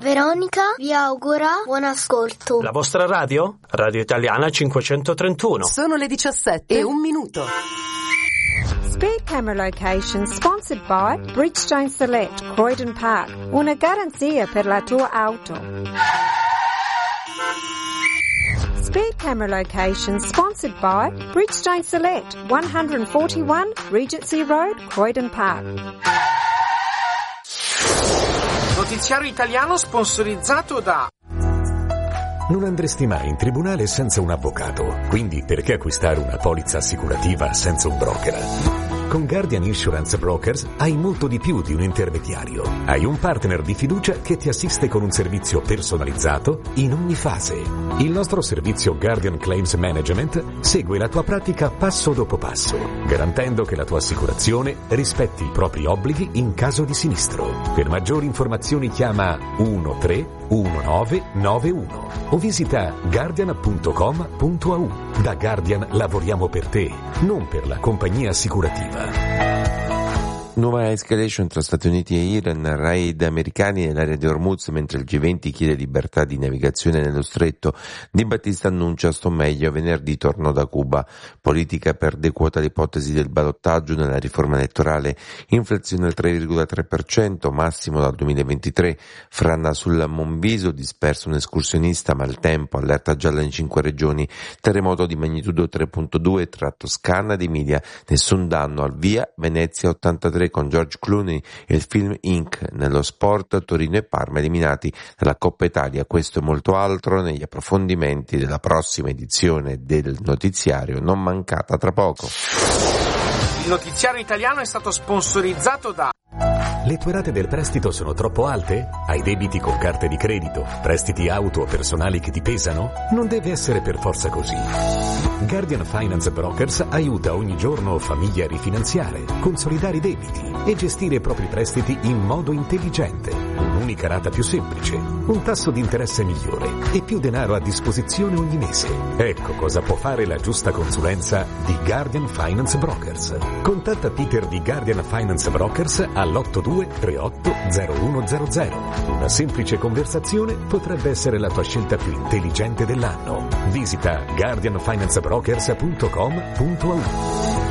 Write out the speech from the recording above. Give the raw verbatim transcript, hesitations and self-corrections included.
Veronica vi augura buon ascolto. La vostra radio? Radio Italiana cinquecentotrentuno. Sono le diciassette e un minuto. Speed Camera Location sponsored by Bridgestone Select, Croydon Park. Una garanzia per la tua auto. Speed Camera Location sponsored by Bridgestone Select, one forty-one Regency Road, Croydon Park. Notiziario italiano sponsorizzato da... Non andresti mai in tribunale senza un avvocato, quindi perché acquistare una polizza assicurativa senza un broker? Con Guardian Insurance Brokers hai molto di più di un intermediario. Hai un partner di fiducia che ti assiste con un servizio personalizzato in ogni fase. Il nostro servizio Guardian Claims Management segue la tua pratica passo dopo passo, garantendo che la tua assicurazione rispetti i propri obblighi in caso di sinistro. Per maggiori informazioni chiama uno tre uno nove nove uno o visita guardian punto com punto a u. Da Guardian lavoriamo per te, non per la compagnia assicurativa. Nuova escalation tra Stati Uniti e Iran, raid americani nell'area di Hormuz mentre il G venti chiede libertà di navigazione nello stretto. Di Battista annuncia sto meglio, venerdì torno da Cuba. Politica per dequota l'ipotesi del ballottaggio nella riforma elettorale. Inflazione al tre virgola tre per cento, massimo dal duemilaventitré. Frana sul Monviso, disperso un escursionista, maltempo, allerta gialla in cinque regioni. Terremoto di magnitudo tre virgola due tra Toscana ed Emilia. Nessun danno al via, Venezia ottantatré con George Clooney e il film Inc. Nello sport, Torino e Parma eliminati dalla Coppa Italia. Questo e molto altro negli approfondimenti della prossima edizione del notiziario, non mancata tra poco. Il notiziario italiano è stato sponsorizzato da... Le tue rate del prestito sono troppo alte? Hai debiti con carte di credito? Prestiti auto o personali che ti pesano? Non deve essere per forza così. Guardian Finance Brokers aiuta ogni giorno famiglie a rifinanziare, consolidare i debiti e gestire i propri prestiti in modo intelligente. Un'unica rata più semplice, un tasso di interesse migliore e più denaro a disposizione ogni mese. Ecco cosa può fare la giusta consulenza di Guardian Finance Brokers. Contatta Peter di Guardian Finance Brokers all'otto due tre otto zero uno zero zero. Una semplice conversazione potrebbe essere la tua scelta più intelligente dell'anno. Visita guardian finance brokers punto com punto a u.